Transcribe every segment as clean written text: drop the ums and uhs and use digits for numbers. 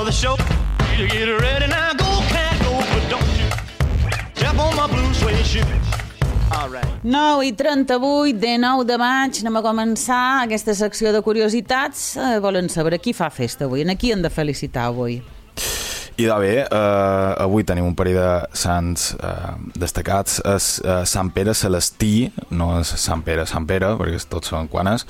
the show. Get ready now, go, can't go, but don't you step on my blue suede shoe. 9:38 de 9 de maig, anem a començar aquesta secció de curiositats. Volen saber qui fa festa avui, a qui hem de felicitar avui? I de bé, avui tenim un parell de sants destacats. És Sant Pere Celestí, no és Sant Pere, perquè tots són quanes.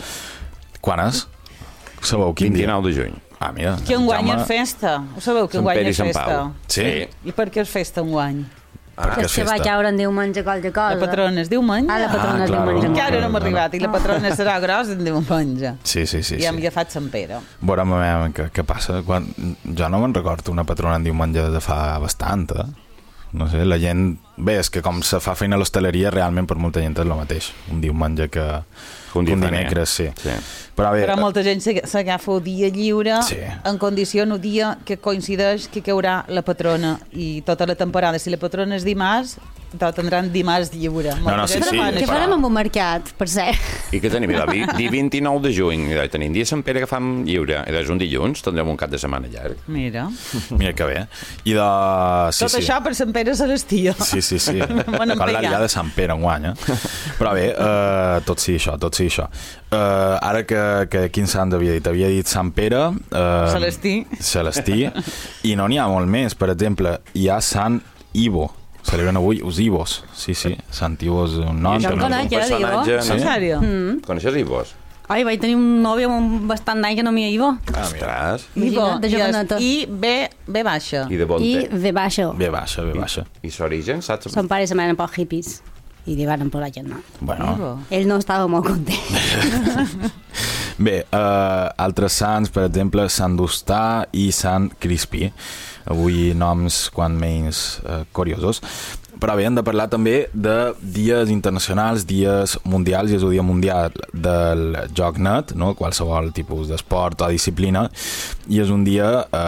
Sabeu quin dia? 29 de juny. Ah, mira. Que enguany és festa. Ho sabeu que enguany és festa? Sí. I per què és festa enguany? Perquè és que va caure en diumenge qualque cosa. La patrona és diumenge? La patrona és diumenge. Encara no hem arribat. I la patrona serà gros en diumenge. Sí. I hem agafat Sant Pere. Veurem què passa. Jo no me'n recordo una patrona en diumenge de fa bastant, No sé, la gent... Bé, és que com se fa feina a l'hostaleria, realment per molta gent és el mateix. Un diumenge que un dimecres, sí. Però molta gent s'agafa el dia lliure en condició un dia que coincideix que caurà la patrona i tota la temporada. Si la patrona és dimarts, tindran dimarts lliure. Què farem amb un mercat, per cert? I què tenim? Dia 29 de juny. Tenim dia Sant Pere que fam lliure. És un dilluns, tindrem un cap de setmana llarg. Mira que bé. Tot això per Sant Pere Celestí. Sí. Cal l'aliar de Sant Pere enguany, Però bé, tot sí això. Ara que quin sant havia dit Sant Pere, Celestí, i no n'hi ha molt més. Per exemple, hi ha Sant Ivo. Celebren avui els Ivos. Sí, Sant Ivo és un nom. Jo el conec, Ivo. En sèrio? Coneixes Ivos? Ai, vaig tenir un nòvio bastant d'any que no m'hi ha Ivo. Ostres. Ivo, de joveneta. I B baixa. I de bon I V baixa. V baixa. I s'origen, saps? Son pares anaven per hippies i li van per la gent, no? Bueno. Ell no estava molt content. Bé, altres sants, per exemple, Sant Dostà i Sant Crispí. Avui noms quan menys curiosos. Però bé, hem de parlar també de dies internacionals, dies mundials, i és el dia mundial del joc net, qualsevol tipus d'esport o disciplina, i és un dia